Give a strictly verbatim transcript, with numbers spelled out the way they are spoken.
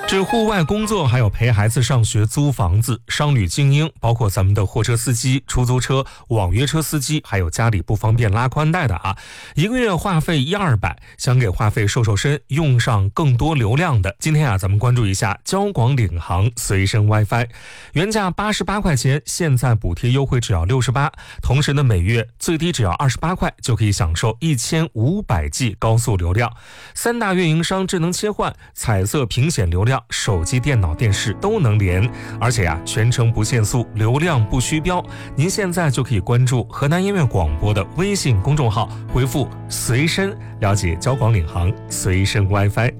指户外工作，还有陪孩子上学租房子，商旅精英包括咱们的货车司机、出租车、网约车司机，还有家里不方便拉宽带的啊，一个月话费一二百，想给话费瘦瘦身，用上更多流量的，今天啊，咱们关注一下交广领航随身 WiFi， 原价八十八块钱，现在补贴优惠只要六十八，同时呢，每月最低只要二十八块，就可以享受一千五百 G 高速流量，三大运营商智能切换，彩色屏显流量。手机、电脑、电视都能连，而且呀、啊，全程不限速，流量不虚标。您现在就可以关注河南音乐广播的微信公众号，回复“随身”了解交广领航随身 WiFi。